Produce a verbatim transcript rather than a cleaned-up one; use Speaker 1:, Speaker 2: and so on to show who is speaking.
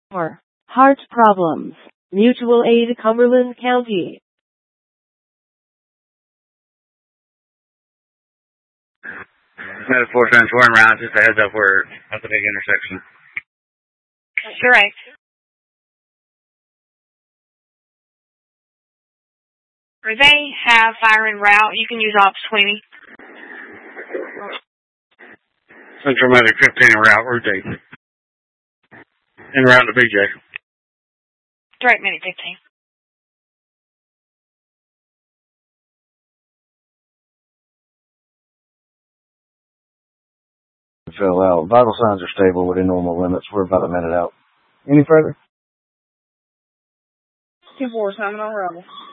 Speaker 1: for heart problems. Mutual Aid, Cumberland County.
Speaker 2: That's four seven four en route, just a heads up, we're at the big intersection.
Speaker 3: Correct. Or they have fire en route. You can use Ops twenty.
Speaker 2: Central Medic fifteen en route, route eight. En route to B J.
Speaker 3: Direct Medic fifteen.
Speaker 4: Fell out. Vital signs are stable within normal limits. We're about a minute out. Any further?
Speaker 5: two four seven on Rebel.